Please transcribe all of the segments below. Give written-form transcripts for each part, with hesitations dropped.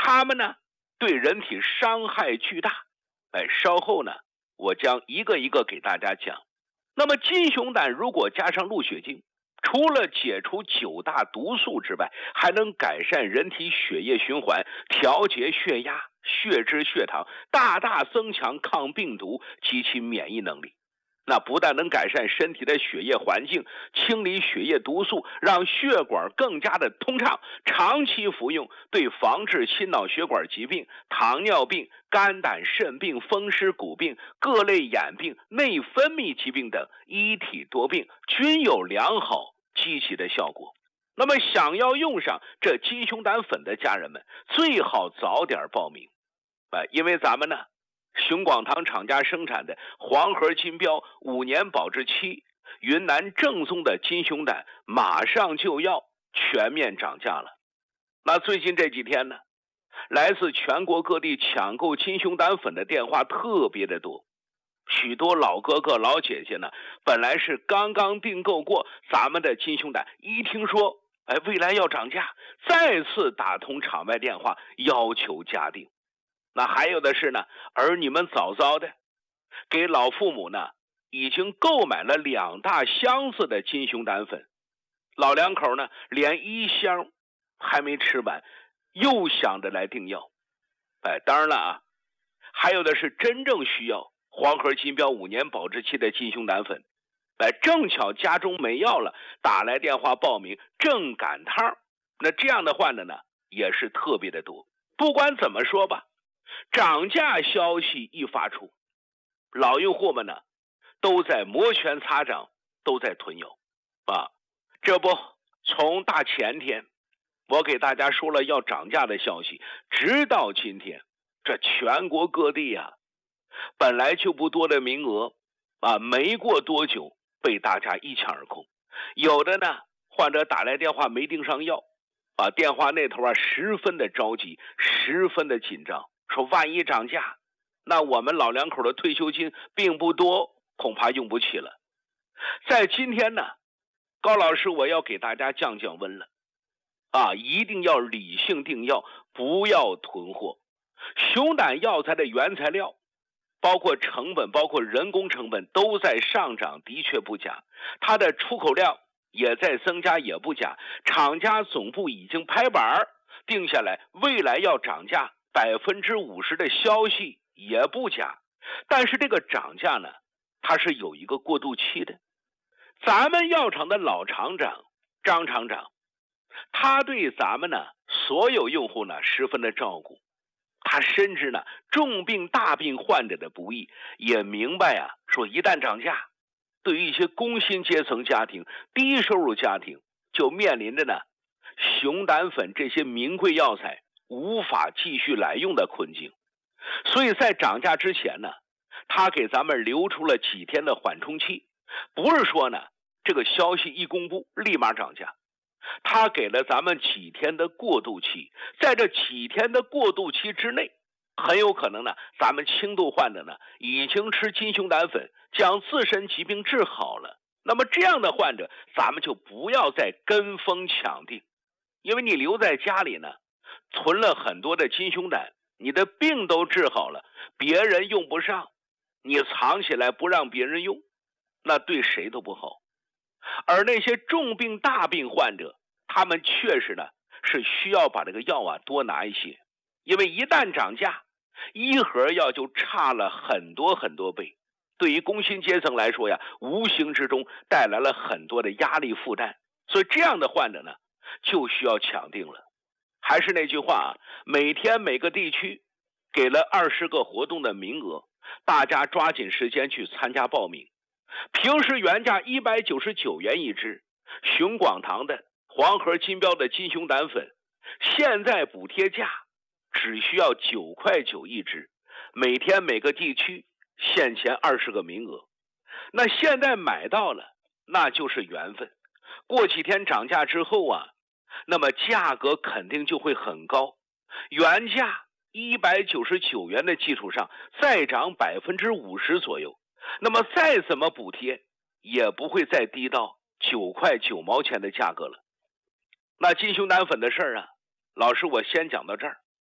它们呢对人体伤害巨大。稍后呢我将一个一个给大家讲。那么金熊胆如果加上鹿血精，除了解除9大毒素之外，还能改善人体血液循环，调节血压、血脂、血糖，大大增强抗病毒及其免疫能力。那不但能改善身体的血液环境，清理血液毒素，让血管更加的通畅，长期服用对防治心脑血管疾病、糖尿病、肝胆肾病、风湿骨病、各类眼病、内分泌疾病等一体多病均有良好积极的效果。那么想要用上这金熊胆粉的家人们，最好早点报名。因为咱们呢熊广堂厂家生产的黄河金标5年保质期云南正宗的金熊胆马上就要全面涨价了。那最近这几天呢，来自全国各地抢购金熊胆粉的电话特别的多，许多老哥哥老姐姐呢，本来是刚刚订购过咱们的金熊胆，一听说未来要涨价，再次打通场外电话要求加订。那还有的是呢，儿女们早早的给老父母呢已经购买了2大箱子的金熊胆粉，老两口呢连1箱还没吃完，又想着来订药。当然了啊，还有的是真正需要黄河金标5年保质期的金熊胆粉，正巧家中没药了，打来电话报名，正赶趟。那这样的患者呢也是特别的多。不管怎么说吧，涨价消息一发出，老用户们呢都在摩拳擦掌，都在囤药这不从大前天我给大家说了要涨价的消息，直到今天，这全国各地本来就不多的名额没过多久被大家一抢而空。有的呢患者打来电话没订上药电话那头十分的着急，十分的紧张，说万一涨价，那我们老两口的退休金并不多，恐怕用不起了。在今天呢，高老师我要给大家降降温了一定要理性订药，不要囤货。熊胆药材的原材料包括成本，包括人工成本都在上涨，的确不假，它的出口量也在增加，也不假，厂家总部已经拍板定下来未来要涨价50%的消息，也不假。但是这个涨价呢，它是有一个过渡期的。咱们药厂的老厂长张厂长，他对咱们呢所有用户呢十分的照顾，他深知呢重病大病患者的不易，也明白说一旦涨价，对于一些工薪阶层家庭、低收入家庭，就面临着呢熊胆粉这些名贵药材无法继续来用的困境。所以在涨价之前呢，他给咱们留出了几天的缓冲期，不是说呢这个消息一公布立马涨价，他给了咱们几天的过渡期。在这几天的过渡期之内，很有可能呢咱们轻度患者呢已经吃金熊胆粉将自身疾病治好了。那么这样的患者咱们就不要再跟风抢订，因为你留在家里呢囤了很多的金熊胆，你的病都治好了，别人用不上，你藏起来不让别人用，那对谁都不好。而那些重病大病患者，他们确实呢是需要把这个药多拿一些，因为一旦涨价，一盒药就差了很多很多倍，对于工薪阶层来说无形之中带来了很多的压力负担。所以这样的患者呢就需要抢订了。还是那句话每天每个地区给了20个活动的名额，大家抓紧时间去参加报名。平时原价199元一支，熊广堂的黄河金标的金熊胆粉，现在补贴价只需要9.9块一支，每天每个地区限前20个名额。那现在买到了，那就是缘分。过几天涨价之后那么价格肯定就会很高，原价199元的基础上再涨50%左右，那么再怎么补贴也不会再低到9块9毛钱的价格了。那金熊胆粉的事老师我先讲到这儿。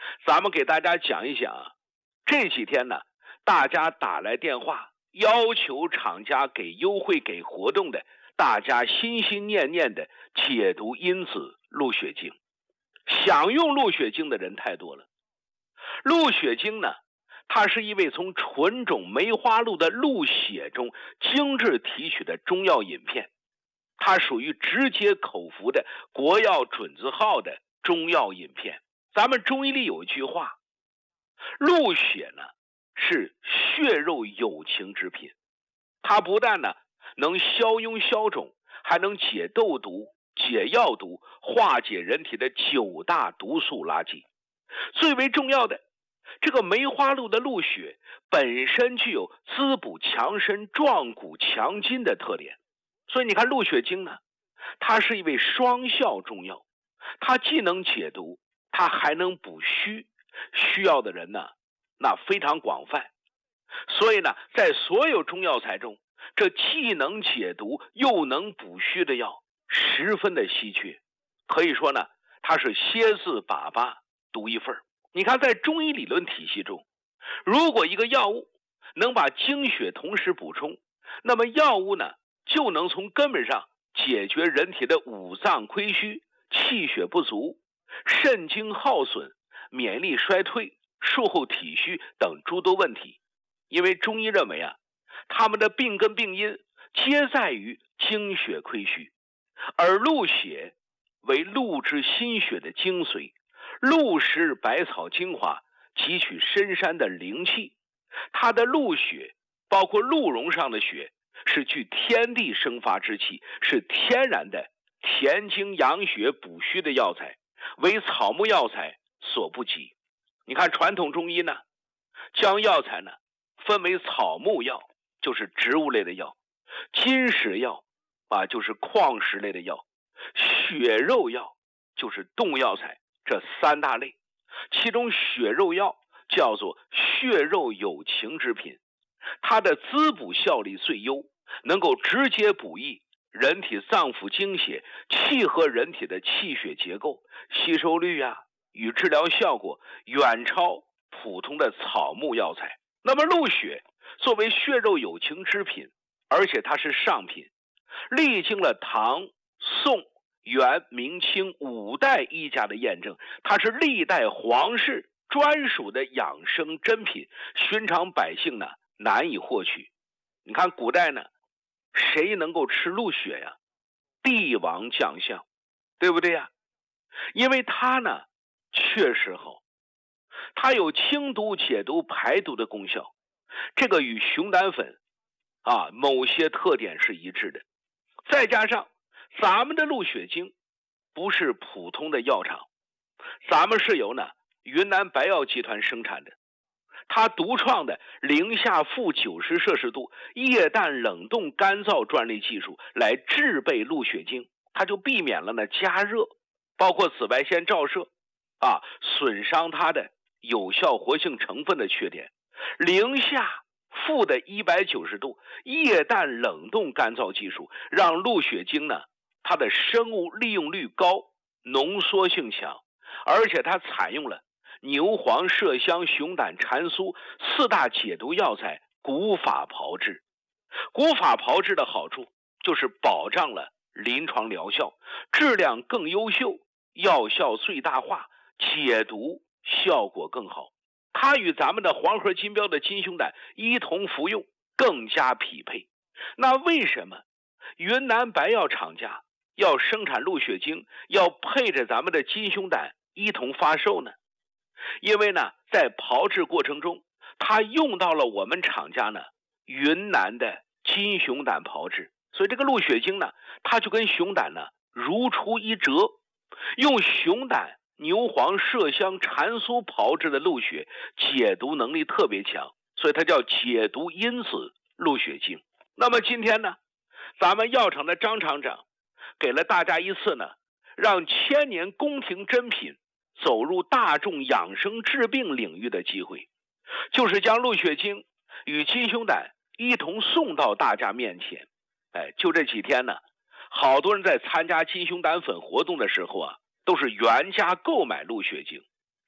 咱们给大家讲一讲啊，这几天呢，大家打来电话要求厂家给优惠给活动的，大家心心念念的解毒因子鹿血精。想用鹿血精的人太多了。鹿血精呢，它是一味从纯种梅花鹿的鹿血中精致提取的中药饮片，它属于直接口服的国药准字号的中药饮片。咱们中医里有一句话，鹿血呢是血肉有情之品，它不但呢能消痈消肿，还能解痘毒、解药毒，化解人体的9大毒素垃圾。最为重要的，这个梅花鹿的鹿血本身具有滋补强身、壮骨强筋的特点，所以你看鹿血精呢，它是一味双效中药，它既能解毒，它还能补虚，需要的人呢那非常广泛。所以呢，在所有中药材中，这既能解毒又能补虚的药十分的稀缺，可以说呢，它是蝎子粑粑独一份。你看，在中医理论体系中，如果一个药物能把精血同时补充，那么药物呢就能从根本上解决人体的五脏亏虚、气血不足、肾精耗损、免疫力衰退、术后体虚等诸多问题。因为中医认为啊，他们的病根病因皆在于精血亏虚，而鹿血为鹿之心血的精髓，鹿食百草精华，汲取深山的灵气。它的鹿血包括鹿茸上的血，是具天地生发之气，是天然的填精养血补虚的药材，为草木药材所不及。你看传统中医呢，将药材呢分为草木药，就是植物类的药；金石药啊，就是矿石类的药；血肉药就是动物药材，这3大类。其中血肉药叫做血肉有情之品，它的滋补效力最优，能够直接补益人体脏腑精血，契合人体的气血结构，吸收率啊与治疗效果远超普通的草木药材。那么鹿血作为血肉有情之品，而且它是上品，历经了唐、宋、元、明、清5代医家的验证，它是历代皇室专属的养生珍品，寻常百姓呢难以获取。你看古代呢，谁能够吃鹿血呀？帝王将相，对不对呀？因为它呢确实好，它有清毒解毒排毒的功效，这个与熊胆粉啊某些特点是一致的。再加上咱们的鹿血精不是普通的药厂，咱们是由呢云南白药集团生产的，它独创的零下-90摄氏度液氮冷冻干燥专利技术来制备鹿血精，它就避免了呢加热，包括紫外线照射啊损伤它的有效活性成分的缺点。零下-190度液氮冷冻干燥技术让鹿血精呢它的生物利用率高，浓缩性强，而且它采用了牛黄、麝香、熊胆、蟾酥4大解毒药材古法炮制。古法炮制的好处就是保障了临床疗效，质量更优秀，药效最大化，解毒效果更好。它与咱们的黄河金标的金熊胆一同服用更加匹配。那为什么云南白药厂家要生产鹿血精，要配着咱们的金熊胆一同发售呢？因为呢在炮制过程中，它用到了我们厂家呢云南的金熊胆炮制，所以这个鹿血精呢它就跟熊胆呢如出一辙，用熊胆、牛黄、麝香、蟾酥炮制的鹿血解毒能力特别强，所以它叫解毒因子鹿血精。那么今天呢，咱们药厂的张厂长给了大家一次呢让千年宫廷珍品走入大众养生治病领域的机会，就是将鹿血精与金熊胆一同送到大家面前。就这几天呢，好多人在参加金熊胆粉活动的时候啊，都是原价购买鹿血精。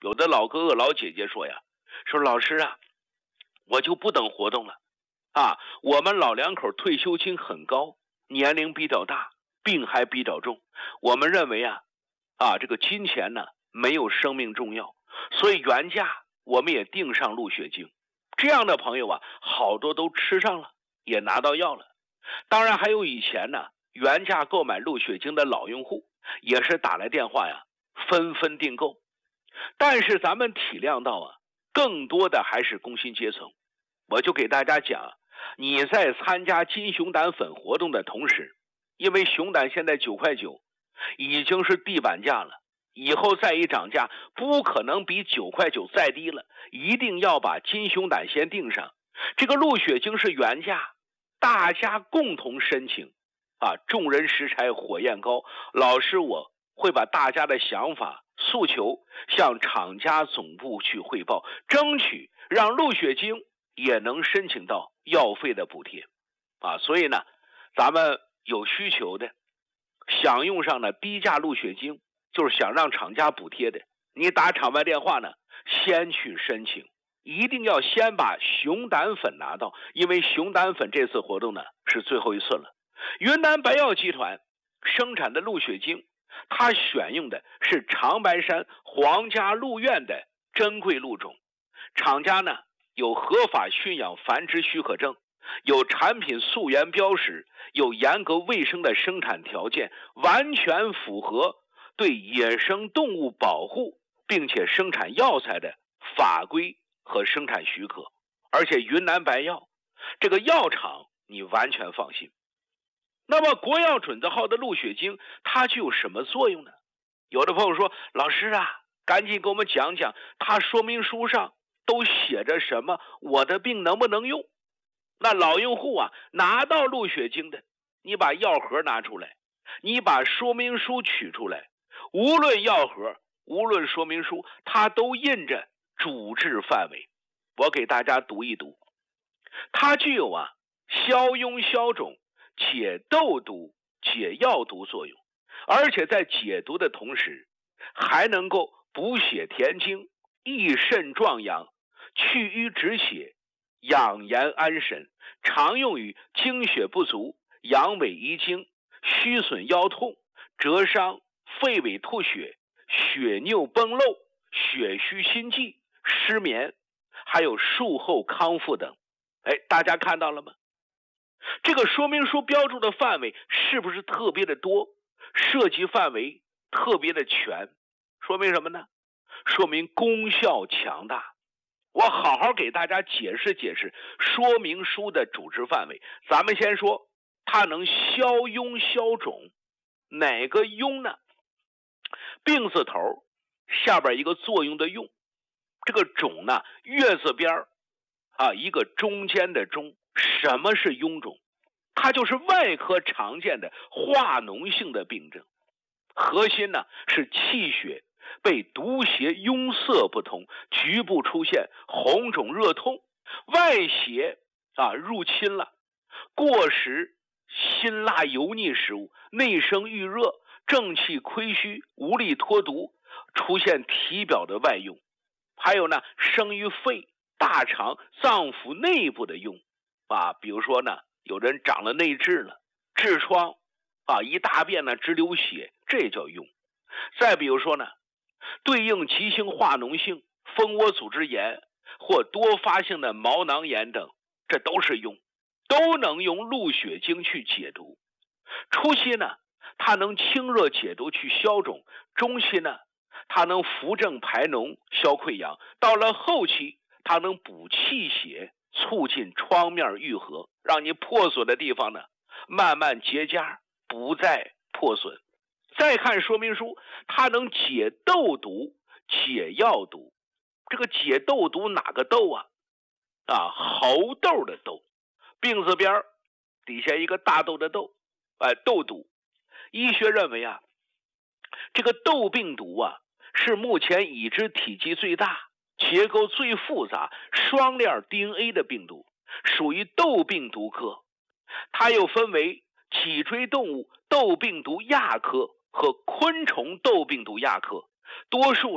有的老哥哥老姐姐说呀，说老师啊，我就不等活动了啊，我们老两口退休金很高，年龄比较大，病还比较重，我们认为这个金钱呢没有生命重要，所以原价我们也订上鹿血精。这样的朋友好多都吃上了，也拿到药了。当然还有以前呢原价购买鹿血精的老用户，也是打来电话纷纷订购。但是咱们体谅到更多的还是工薪阶层。我就给大家讲，你在参加金熊胆粉活动的同时，因为熊胆现在9块9，已经是地板价了，以后再一涨价不可能比9块9再低了，一定要把金熊胆先订上。这个鹿血精是原价，大家共同申请众人拾柴火焰高。老师我会把大家的想法诉求向厂家总部去汇报，争取让鹿血精也能申请到药费的补贴所以呢咱们有需求的想用上低价鹿血精，就是想让厂家补贴的，你打场外电话先去申请，一定要先把熊胆粉拿到，因为熊胆粉这次活动是最后一次了。云南白药集团生产的鹿血精，它选用的是长白山皇家鹿苑的珍贵鹿种，厂家有合法驯养繁殖许可证，有产品溯源标识，有严格卫生的生产条件，完全符合对野生动物保护并且生产药材的法规和生产许可。而且云南白药这个药厂你完全放心。那么国药准字号的鹿血精它具有什么作用呢？有的朋友说，老师赶紧给我们讲讲它说明书上都写着什么，我的病能不能用？那老用户拿到鹿血精的，你把药盒拿出来，你把说明书取出来，无论药盒无论说明书，它都印着主治范围。我给大家读一读，它具有消痈消肿、解痘毒、解药毒作用，而且在解毒的同时还能够补血填精、益肾壮阳、去瘀止血、养颜安神，常用于精血不足、阳痿遗精、虚损腰痛、折伤、肺痿吐血、血尿崩漏、血虚心悸、失眠，还有术后康复等。大家看到了吗？这个说明书标注的范围是不是特别的多，涉及范围特别的全？说明什么呢？说明功效强大。我好好给大家解释解释说明书的主治范围。咱们先说它能消痈消肿，哪个痈呢？病字头下边一个作用的用，这个肿呢月字边一个中间的中。什么是臃肿？它就是外科常见的化脓性的病症，核心是气血被毒邪壅塞不通，局部出现红肿热痛，外邪入侵了，过食辛辣油腻食物，内生郁热，正气亏虚，无力脱毒，出现体表的外用。还有生于肺、大肠、脏腑内部的用比如说有人长了内痔了，痔疮一大便直流血，这叫用。再比如说对应急性化脓性蜂窝组织炎或多发性的毛囊炎等，这都是用，都能用鹿血精去解毒。初期它能清热解毒去消肿，中期它能扶正排脓消溃疡，到了后期它能补气血，促进创面愈合，让你破损的地方慢慢结痂，不再破损。再看说明书，它能解痘毒、解药毒。这个解痘毒哪个痘猴痘的痘，病字边底下一个大痘的痘，痘毒。医学认为这个痘病毒是目前已知体积最大、结构最复杂、双链 DNA 的病毒，属于痘病毒科。它又分为脊椎动物痘病毒亚科和昆虫痘病毒亚科，多数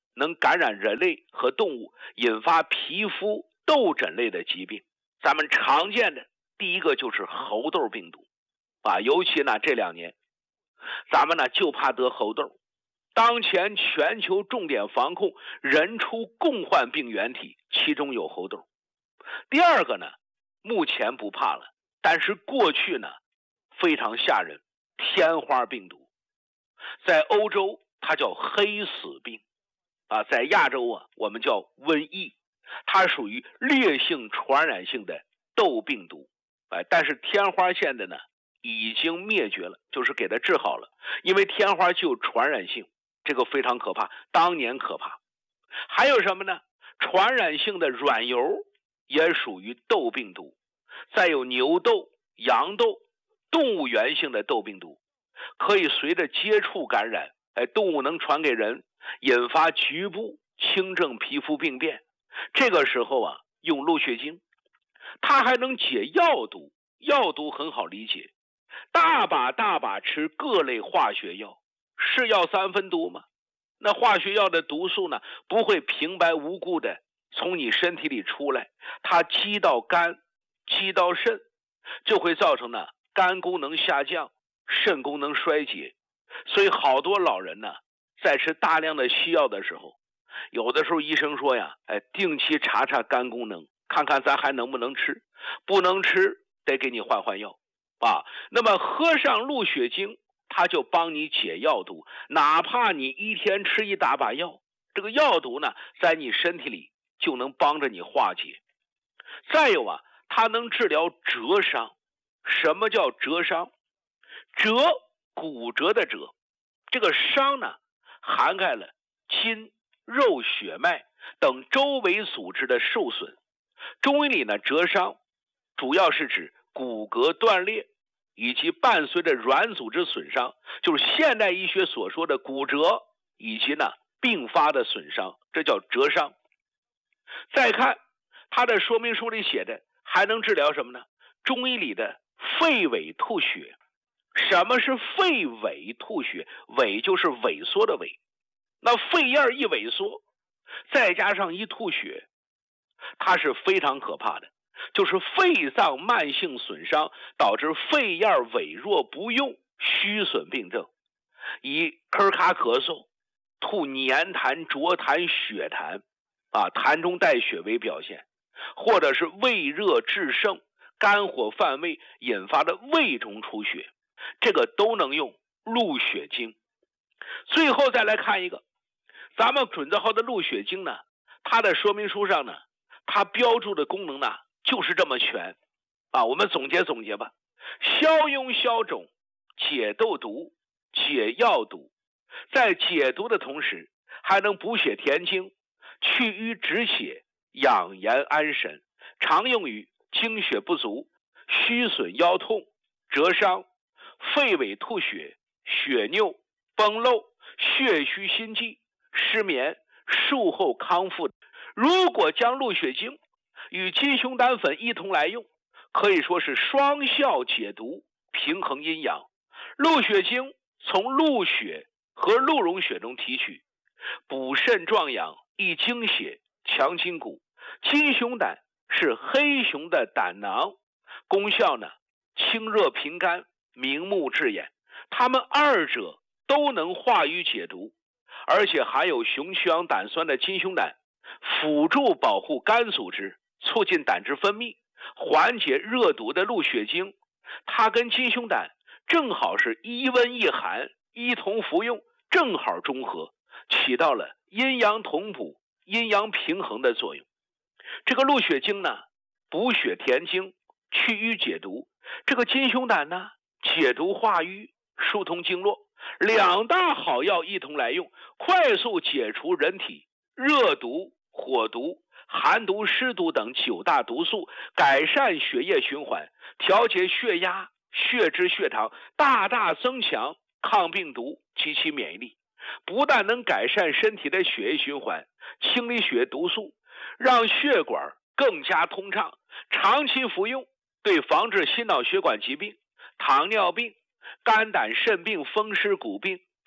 能感染人类和动物，引发皮肤痘疹类的疾病。咱们常见的第一个就是猴痘病毒尤其呢这2年，咱们呢就怕得猴痘。当前全球重点防控人畜共患病原体，其中有猴痘。第二个呢，目前不怕了，但是过去呢非常吓人，天花病毒。在欧洲它叫黑死病在亚洲我们叫瘟疫，它属于烈性传染性的痘病毒但是天花现在呢已经灭绝了，就是给它治好了，因为天花具有传染性，这个非常可怕，当年可怕。还有什么呢？传染性的软疣也属于痘病毒，再有牛痘、羊痘，动物源性的痘病毒，可以随着接触感染，动物能传给人，引发局部轻症皮肤病变。这个时候用鹿血精，它还能解药毒，药毒很好理解，大把吃各类化学药，是药3分毒吗？那化学药的毒素呢，不会平白无故的从你身体里出来，它积到肝，积到肾，就会造成呢肝功能下降，肾功能衰竭。所以好多老人呢，在吃大量的西药的时候，有的时候医生说定期查查肝功能，看看咱还能不能吃，不能吃得给你换药那么喝上鹿血精，它就帮你解药毒，哪怕你一天吃1大把药，这个药毒呢在你身体里就能帮着你化解。再有它能治疗折伤。什么叫折伤？折，骨折的折，这个伤呢涵盖了筋、肉、血脉等周围组织的受损。中医里呢，折伤主要是指骨骼断裂以及伴随着软组织损伤，就是现代医学所说的骨折以及呢并发的损伤，这叫折伤。再看它的说明书里写的还能治疗什么呢？中医里的肺萎吐血。什么是肺萎吐血？萎就是萎缩的萎，那肺叶一萎缩，再加上一吐血，它是非常可怕的，就是肺脏慢性损伤，导致肺叶萎弱不用，虚损病症，以咳卡咳嗽、吐黏痰、浊痰、血痰痰中带血为表现，或者是胃热炽盛、肝火犯胃引发的胃中出血，这个都能用鹿血精。最后再来看一个，咱们准字号的鹿血精呢，它的说明书上呢，它标注的功能呢就是这么全我们总结总结吧。消痈消肿，解痘毒，解药毒，在解毒的同时还能补血填精，去瘀止血，养颜安神，常用于精血不足、虚损腰痛、折伤、肺萎吐血、血尿、崩漏、血虚心悸、失眠、术后康复。如果将鹿血精与金熊胆粉一同来用，可以说是双效解毒，平衡阴阳。鹿血精从鹿血和鹿茸血中提取，补肾壮阳，益精血，强筋骨。金熊胆是黑熊的胆囊，功效呢清热平肝，明目治眼，它们二者都能化瘀解毒，而且含有雄曲氧胆酸的金熊胆辅助保护肝组织，促进胆汁分泌，缓解热毒的鹿血精，它跟金熊胆正好是一温一寒，一同服用，正好中和，起到了阴阳同补、阴阳平衡的作用。这个鹿血精呢，补血填精，去瘀解毒；这个金熊胆呢，解毒化瘀，疏通经络。两大好药一同来用，快速解除人体热毒、火毒、寒毒、湿毒等9大毒素，改善血液循环，调节血压、血脂、血糖，大大增强抗病毒及其免疫力。不但能改善身体的血液循环，清理血液毒素，让血管更加通畅，长期服用对防治心脑血管疾病、糖尿病、肝胆肾病、风湿骨病、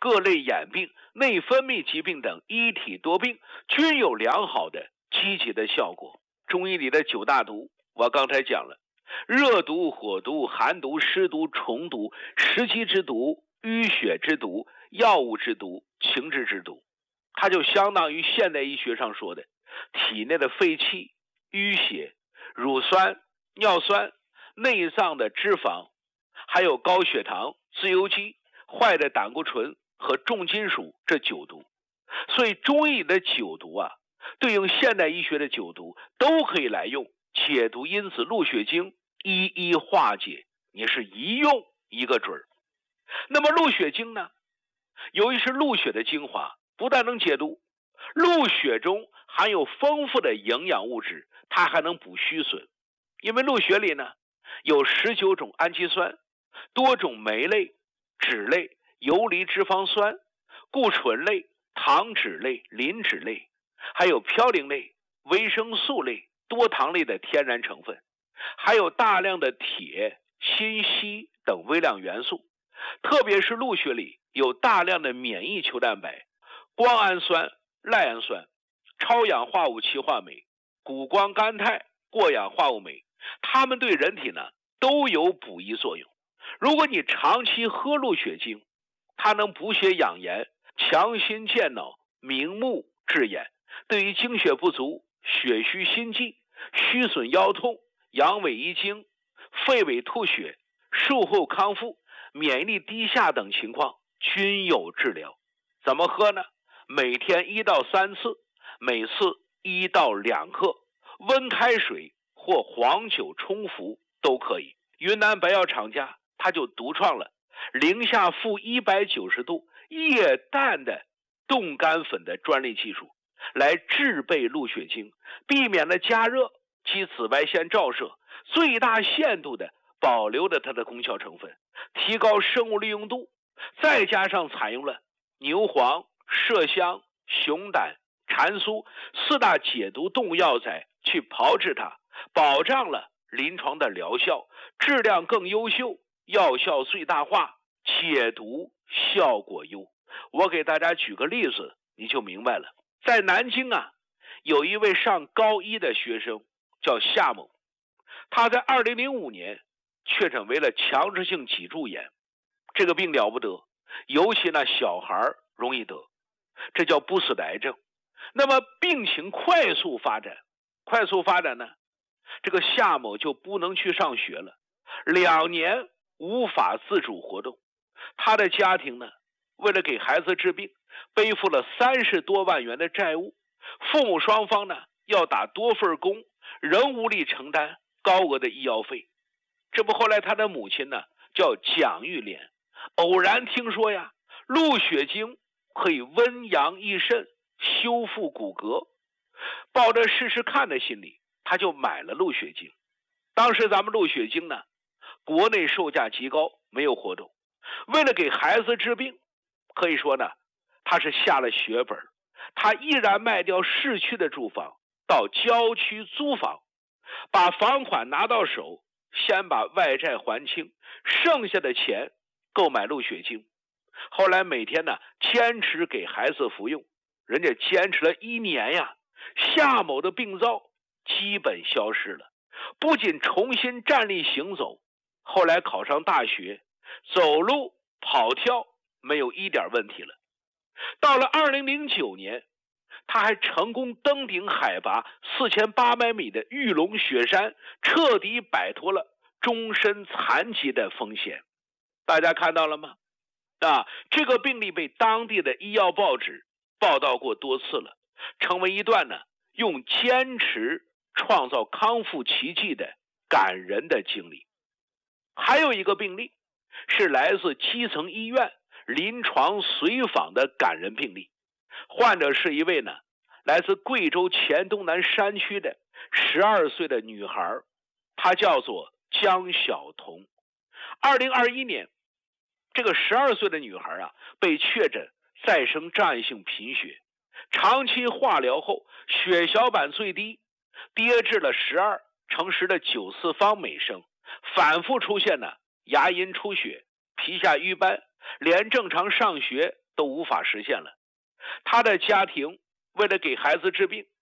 各类眼病、内分泌疾病等一体多病均有良好的积极的效果。中医里的9大毒，我刚才讲了，热毒、火毒、寒毒、湿毒、虫毒、食积之毒、淤血之毒、药物之毒、情志之毒，它就相当于现代医学上说的体内的废气、淤血、乳酸、尿酸、内脏的脂肪，还有高血糖、自由基、坏的胆固醇和重金属这9毒。所以中医的9毒啊，对应现代医学的9毒，都可以来用解毒因子鹿血精一一化解，你是一用一个准儿。那么鹿血精呢，由于是鹿血的精华，不但能解毒，鹿血中含有丰富的营养物质，它还能补虚损。因为鹿血里呢有19种氨基酸，多种酶类、脂类、游离脂肪酸、固醇类、糖脂类、磷脂类，还有嘌呤类、维生素类、多糖类的天然成分，还有大量的铁、锌、硒等微量元素。特别是鹿血里有大量的免疫球蛋白、胱氨酸、赖氨酸、超氧化物歧化酶、谷胱甘肽、过氧化物酶，它们对人体呢都有补益作用。如果你长期喝鹿血精，它能补血养颜、强心健脑、明目治眼，对于精血不足、血虚心悸、虚损腰痛、阳痿遗精、肺痿吐血、术后康复、免疫力低下等情况均有治疗。怎么喝呢？每天1到3次，每次1到2克，温开水或黄酒冲服都可以。云南白药厂家它就独创了零下-190度液氮的冻干粉的专利技术，来制备鹿血精，避免了加热及紫外线照射，最大限度的保留了它的功效成分，提高生物利用度，再加上采用了牛黄、麝香、熊胆、蟾酥4大解毒动物药材去炮制它，保障了临床的疗效，质量更优秀，药效最大化，解毒效果优。我给大家举个例子，你就明白了。在南京啊，有一位上高1的学生叫夏某，他在2005年确诊为了强直性脊柱炎。这个病了不得，尤其呢小孩容易得，这叫不死的癌症。那么病情快速发展呢，这个夏某就不能去上学了，2年无法自主活动。他的家庭呢，为了给孩子治病，背负了30多万元的债务，父母双方呢要打多份工，仍无力承担高额的医药费。这不后来他的母亲呢叫蒋玉莲，偶然听说呀，鹿血精可以温阳益肾、修复骨骼，抱着试试看的心理，他就买了鹿血精。当时咱们鹿血精呢，国内售价极高，没有活动。为了给孩子治病，可以说呢，他是下了血本，他毅然卖掉市区的住房，到郊区租房，把房款拿到手，先把外债还清，剩下的钱购买鹿血精。后来每天呢，坚持给孩子服用，人家坚持了1年呀，夏某的病灶基本消失了，不仅重新站立行走，后来考上大学，走路跑跳没有一点问题了。到了2009年，他还成功登顶海拔4800米的玉龙雪山，彻底摆脱了终身残疾的风险。大家看到了吗？这个病例被当地的医药报纸报道过多次了，成为一段呢用坚持创造康复奇迹的感人的经历。还有一个病例是来自基层医院临床随访的感人病例，患者是一位呢来自贵州黔东南山区的12岁的女孩，她叫做江晓彤。2021年，这个12岁的女孩啊，被确诊再生障碍性贫血，长期化疗后血小板最低，跌至了12×10的9次方每升，反复出现呢牙龈出血、皮下瘀斑，连正常上学都无法实现了。他的家庭为了给孩子治病，